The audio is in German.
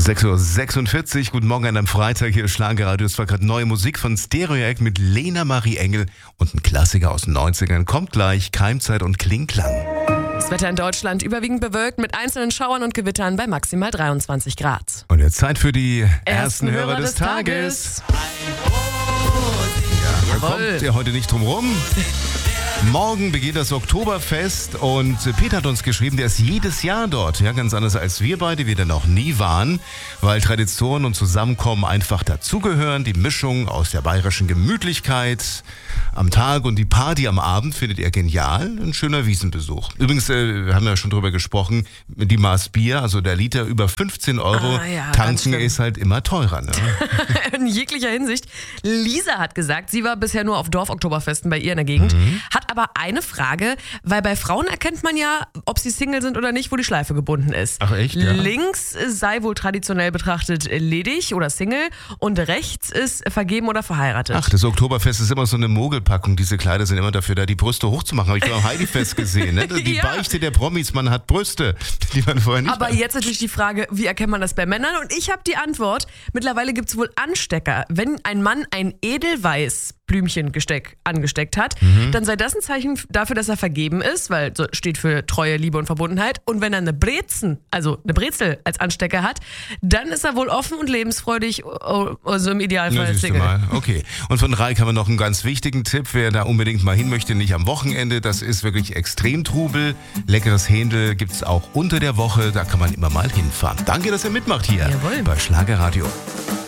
6.46 Uhr, guten Morgen an einem Freitag, hier ist Schlagerradio. Es war gerade neue Musik von Stereoact mit Lena Marie Engel und ein Klassiker aus den 90ern. Kommt gleich, Keimzeit und Klingklang. Das Wetter in Deutschland überwiegend bewölkt mit einzelnen Schauern und Gewittern bei maximal 23 Grad. Und jetzt Zeit für die ersten Hörer des Tages. Ja, da kommt ihr heute nicht drum rum. Morgen beginnt das Oktoberfest und Peter hat uns geschrieben, der ist jedes Jahr dort. Ja, ganz anders als wir beide, wir da noch nie waren, weil Tradition und Zusammenkommen einfach dazugehören. Die Mischung aus der bayerischen Gemütlichkeit am Tag und die Party am Abend findet er genial. Ein schöner Wiesenbesuch. Übrigens, wir haben ja schon drüber gesprochen, die Maß Bier, also der Liter über 15 Euro, tanken ist halt immer teurer. Ne? In jeglicher Hinsicht. Lisa hat gesagt, sie war bisher nur auf Dorfoktoberfesten bei ihr in der Gegend, hat aber eine Frage, weil bei Frauen erkennt man ja, ob sie Single sind oder nicht, wo die Schleife gebunden ist. Ach echt? Ja. Links sei wohl traditionell betrachtet ledig oder Single und rechts ist vergeben oder verheiratet. Ach, das Oktoberfest ist immer so eine Mogelpackung. Diese Kleider sind immer dafür da, die Brüste hochzumachen. Habe ich beim Heidi-Fest gesehen. Ne? Die Ja. Beichte der Promis, man hat Brüste, die man vorher nicht Aber hat. jetzt natürlich die Frage, wie erkennt man das bei Männern? Und ich habe die Antwort, mittlerweile gibt es wohl Anstecker. Wenn ein Mann ein Edelweiß Blümchengesteck angesteckt hat, dann sei das ein Zeichen dafür, dass er vergeben ist, weil so steht für Treue, Liebe und Verbundenheit. Und wenn er eine Brezel als Anstecker hat, dann ist er wohl offen und lebensfreudig, also im Idealfall siehst du Single. mal. Okay. Und von Raik haben wir noch einen ganz wichtigen Tipp, wer da unbedingt mal hin möchte, nicht am Wochenende, das ist wirklich extrem Trubel. Leckeres Händel gibt's auch unter der Woche, da kann man immer mal hinfahren. Danke, dass ihr mitmacht hier Jawohl. bei Schlagerradio.